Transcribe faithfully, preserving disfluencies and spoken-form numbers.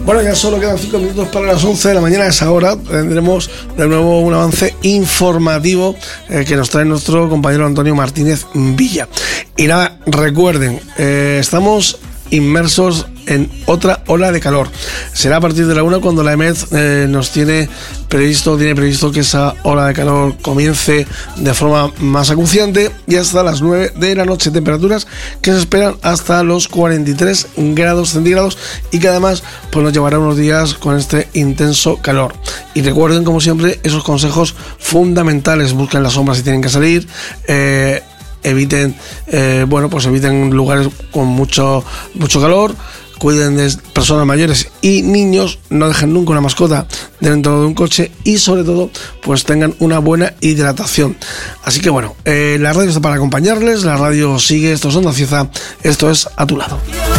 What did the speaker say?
Bueno, ya solo quedan cinco minutos para las once de la mañana. A esa hora tendremos de nuevo un avance informativo eh, que nos trae nuestro compañero Antonio Martínez Villa. Y nada, recuerden, eh, estamos inmersos en otra ola de calor. Será a partir de la una cuando la EMET eh, nos tiene previsto, tiene previsto que esa ola de calor comience de forma más acuciante, y hasta las nueve de la noche, temperaturas que se esperan hasta los cuarenta y tres grados centígrados, y que además pues nos llevará unos días con este intenso calor. Y recuerden, como siempre, esos consejos fundamentales: busquen la sombra si tienen que salir, eh, eviten eh, bueno pues eviten lugares con mucho mucho calor, cuiden de personas mayores y niños, no dejen nunca una mascota dentro de un coche, y sobre todo pues tengan una buena hidratación. Así que bueno, eh, la radio está para acompañarles, la radio sigue, esto es Onda Cieza, esto es A Tu Lado.